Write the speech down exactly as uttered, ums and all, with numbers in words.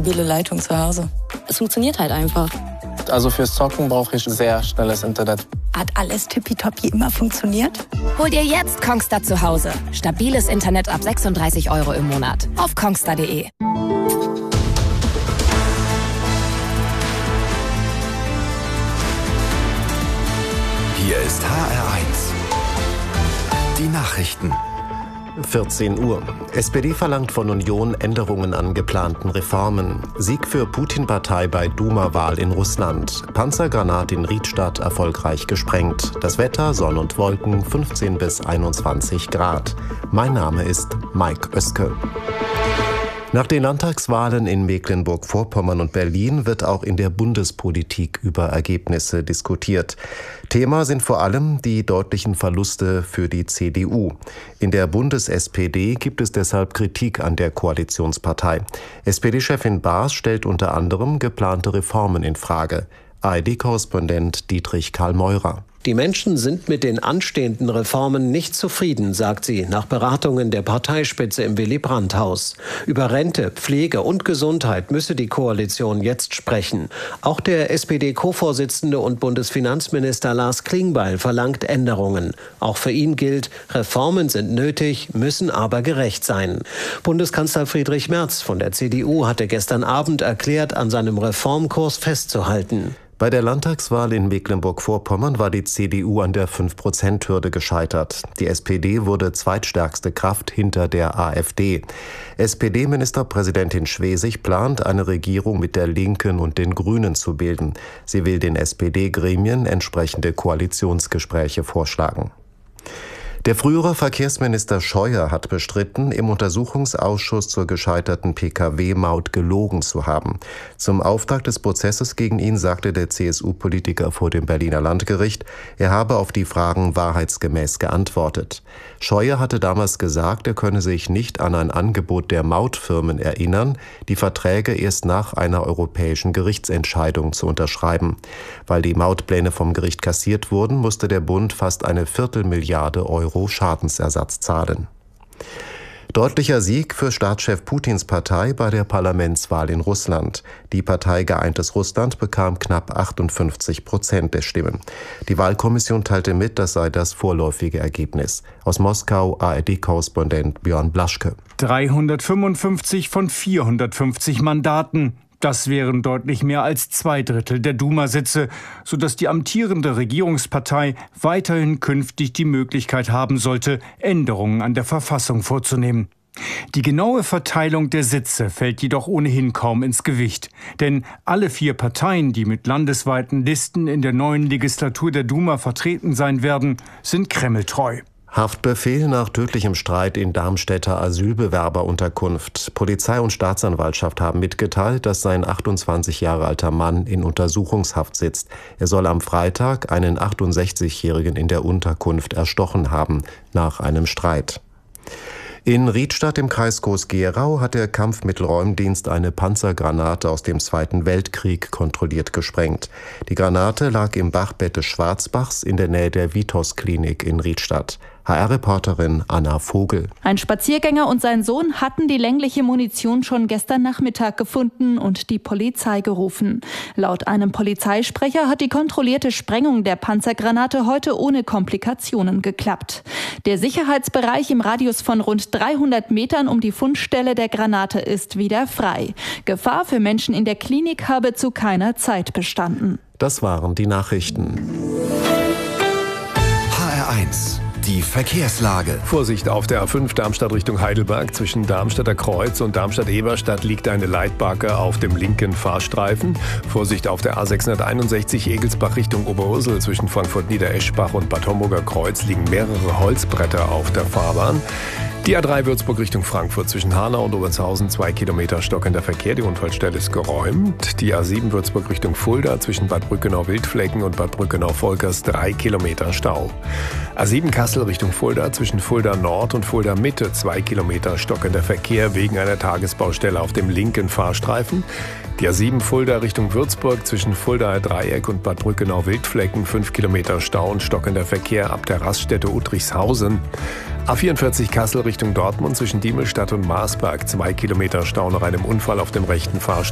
stabile Leitung zu Hause. Es funktioniert halt einfach. Also fürs Zocken brauche ich sehr schnelles Internet. Hat alles tippitoppi immer funktioniert? Hol dir jetzt Kongstar zu Hause. Stabiles Internet ab sechsunddreißig Euro im Monat. Auf kongstar punkt de. Hier ist H R eins. Die Nachrichten. vierzehn Uhr. S P D verlangt von Union Änderungen an geplanten Reformen. Sieg für Putin-Partei bei Duma-Wahl in Russland. Panzergranat in Riedstadt erfolgreich gesprengt. Das Wetter, Sonne und Wolken, fünfzehn bis einundzwanzig Grad. Mein Name ist Mike Oeske. Nach den Landtagswahlen in Mecklenburg-Vorpommern und Berlin wird auch in der Bundespolitik über Ergebnisse diskutiert. Thema sind vor allem die deutlichen Verluste für die C D U. In der Bundes-S P D gibt es deshalb Kritik an der Koalitionspartei. S P D-Chefin Baas stellt unter anderem geplante Reformen in Frage. A R D-Korrespondent Dietrich Karl Meurer. Die Menschen sind mit den anstehenden Reformen nicht zufrieden, sagt sie nach Beratungen der Parteispitze im Willy-Brandt-Haus. Über Rente, Pflege und Gesundheit müsse die Koalition jetzt sprechen. Auch der S P D-Co-Vorsitzende und Bundesfinanzminister Lars Klingbeil verlangt Änderungen. Auch für ihn gilt, Reformen sind nötig, müssen aber gerecht sein. Bundeskanzler Friedrich Merz von der C D U hatte gestern Abend erklärt, an seinem Reformkurs festzuhalten. Bei der Landtagswahl in Mecklenburg-Vorpommern war die C D U an der fünf Prozent Hürde gescheitert. Die S P D wurde zweitstärkste Kraft hinter der AfD. S P D-Ministerpräsidentin Schwesig plant, eine Regierung mit der Linken und den Grünen zu bilden. Sie will den S P D-Gremien entsprechende Koalitionsgespräche vorschlagen. Der frühere Verkehrsminister Scheuer hat bestritten, im Untersuchungsausschuss zur gescheiterten P K W-Maut gelogen zu haben. Zum Auftakt des Prozesses gegen ihn sagte der C S U-Politiker vor dem Berliner Landgericht, er habe auf die Fragen wahrheitsgemäß geantwortet. Scheuer hatte damals gesagt, er könne sich nicht an ein Angebot der Mautfirmen erinnern, die Verträge erst nach einer europäischen Gerichtsentscheidung zu unterschreiben. Weil die Mautpläne vom Gericht kassiert wurden, musste der Bund fast eine Viertelmilliarde Euro Schadensersatz zahlen. Deutlicher Sieg für Staatschef Putins Partei bei der Parlamentswahl in Russland. Die Partei Geeintes Russland bekam knapp achtundfünfzig Prozent der Stimmen. Die Wahlkommission teilte mit, das sei das vorläufige Ergebnis. Aus Moskau A R D-Korrespondent Björn Blaschke. dreihundertfünfundfünfzig von vierhundertfünfzig Mandaten. Das wären deutlich mehr als zwei Drittel der Duma-Sitze, sodass die amtierende Regierungspartei weiterhin künftig die Möglichkeit haben sollte, Änderungen an der Verfassung vorzunehmen. Die genaue Verteilung der Sitze fällt jedoch ohnehin kaum ins Gewicht. Denn alle vier Parteien, die mit landesweiten Listen in der neuen Legislatur der Duma vertreten sein werden, sind kremltreu. Haftbefehl nach tödlichem Streit in Darmstädter Asylbewerberunterkunft. Polizei und Staatsanwaltschaft haben mitgeteilt, dass sein achtundzwanzig Jahre alter Mann in Untersuchungshaft sitzt. Er soll am Freitag einen achtundsechzigjährigen in der Unterkunft erstochen haben, nach einem Streit. In Riedstadt im Kreis Groß-Gerau hat der Kampfmittelräumdienst eine Panzergranate aus dem Zweiten Weltkrieg kontrolliert gesprengt. Die Granate lag im Bachbett des Schwarzbachs in der Nähe der Vitos-Klinik in Riedstadt. H R-Reporterin Anna Vogel. Ein Spaziergänger und sein Sohn hatten die längliche Munition schon gestern Nachmittag gefunden und die Polizei gerufen. Laut einem Polizeisprecher hat die kontrollierte Sprengung der Panzergranate heute ohne Komplikationen geklappt. Der Sicherheitsbereich im Radius von rund dreihundert Metern um die Fundstelle der Granate ist wieder frei. Gefahr für Menschen in der Klinik habe zu keiner Zeit bestanden. Das waren die Nachrichten. H R eins. Die Verkehrslage. Vorsicht auf der A fünf Darmstadt Richtung Heidelberg. Zwischen Darmstadter Kreuz und Darmstadt-Eberstadt liegt eine Leitbarke auf dem linken Fahrstreifen. Vorsicht auf der A sechshunderteinundsechzig Egelsbach Richtung Oberursel. Zwischen Frankfurt-Niedereschbach und Bad Homburger Kreuz liegen mehrere Holzbretter auf der Fahrbahn. Die A drei Würzburg Richtung Frankfurt zwischen Hanau und Obertshausen zwei Kilometer stockender Verkehr. Die Unfallstelle ist geräumt. Die A sieben Würzburg Richtung Fulda zwischen Bad Brückenau-Wildflecken und Bad Brückenau-Volkers drei Kilometer Stau. A sieben Kassel Richtung Fulda zwischen Fulda Nord und Fulda Mitte zwei Kilometer stockender Verkehr wegen einer Tagesbaustelle auf dem linken Fahrstreifen. Die A sieben Fulda Richtung Würzburg zwischen Fuldaer Dreieck und Bad Brückenau-Wildflecken fünf Kilometer Stau und stockender Verkehr ab der Raststätte Uttrichshausen. A vierundvierzig Kassel Richtung Dortmund zwischen Diemelstadt und Marsberg zwei Kilometer Stau nach einem Unfall auf dem rechten Fahrstreifen.